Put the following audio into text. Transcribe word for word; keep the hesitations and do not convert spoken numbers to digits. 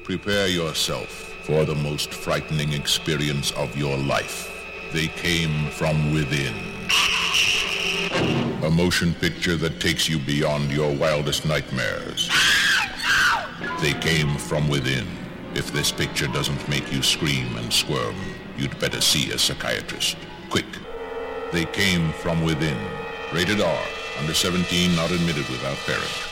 Prepare yourself for the most frightening experience of your life. They came from within. A motion picture that takes you beyond your wildest nightmares. They came from within. If this picture doesn't make you scream and squirm, you'd better see a psychiatrist. Quick. They came from within. Rated R. Under seventeen, not admitted without parent.